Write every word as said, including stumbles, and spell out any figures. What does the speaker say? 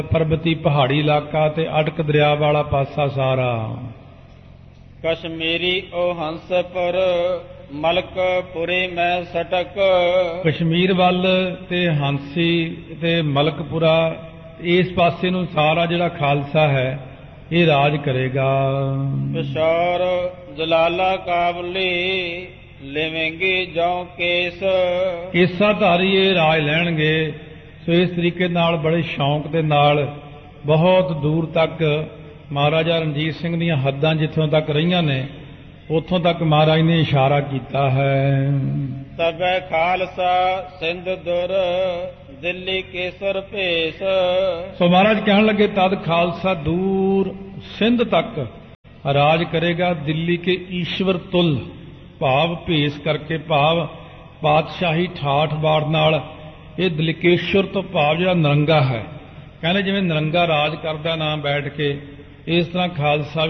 ਪਰਬਤੀ ਪਹਾੜੀ ਇਲਾਕਾ ਤੇ ਅਟਕ ਦਰਿਆ ਵਾਲਾ ਪਾਸਾ ਸਾਰਾ। ਕਸ਼ਮੀਰੀ ਉਹ ਹੰਸਪੁਰ ਮਲਕਪੁਰੇ ਮੈਂ ਸਟਕ। ਕਸ਼ਮੀਰ ਵੱਲ ਤੇ ਹਾਂਸੀ ਤੇ ਮਲਕਪੁਰਾ ਇਸ ਪਾਸੇ ਨੂੰ ਸਾਰਾ ਜਿਹੜਾ ਖਾਲਸਾ ਹੈ ਇਹ ਰਾਜ ਕਰੇਗਾ। ਪਿਸ਼ੌਰ ਜਲਾਲਾ ਕਾਬਲੀ ਲਿਵੇਂਗੀ ਜਉ ਕੇਸ। ਕੇਸਾਧਾਰੀ ਇਹ ਰਾਜ ਲੈਣਗੇ। ਸੋ ਇਸ ਤਰੀਕੇ ਨਾਲ ਬੜੇ ਸ਼ੌਂਕ ਦੇ ਨਾਲ ਬਹੁਤ ਦੂਰ ਤੱਕ ਮਹਾਰਾਜਾ ਰਣਜੀਤ ਸਿੰਘ ਦੀਆਂ ਹੱਦਾਂ ਜਿੱਥੋਂ ਤੱਕ ਰਹੀਆਂ ਨੇ ਉੱਥੋਂ ਤੱਕ ਮਹਾਰਾਜ ਨੇ ਇਸ਼ਾਰਾ ਕੀਤਾ ਹੈ। ਤਬੈ ਖਾਲਸਾ ਸਿੰਧ ਦੁਰ ਦਿੱਲੀ ਕੇਸਰ ਭੇਸ। ਸੋ ਮਹਾਰਾਜ ਕਹਿਣ ਲੱਗੇ ਤਦ ਖਾਲਸਾ ਦੂਰ ਸਿੰਧ ਤੱਕ ਰਾਜ ਕਰੇਗਾ। ਦਿੱਲੀ ਕੇ ਈਸ਼ਵਰ ਤੁਲ ਭਾਵ ਭੇਸ ਕਰਕੇ ਭਾਵ ਪਾਤਸ਼ਾਹੀ ਠਾਠ ਬਾੜ ਨਾਲ ਇਹ ਦਲਿਕੇਸ਼ਵਰ ਤੋਂ ਭਾਵ ਜਿਹੜਾ ਨਰੰਗਾ ਹੈ। ਕਹਿੰਦੇ ਜਿਵੇਂ ਨਰੰਗਾ ਰਾਜ ਕਰਦਾ ਨਾ ਬੈਠ ਕੇ ਇਸ ਤਰ੍ਹਾਂ ਖਾਲਸਾ